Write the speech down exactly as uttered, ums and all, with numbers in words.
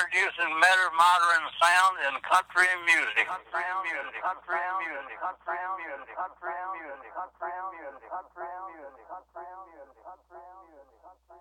introducing better modern sound in country music. Country music. Country music. Country music. Country music. Country music. Country music.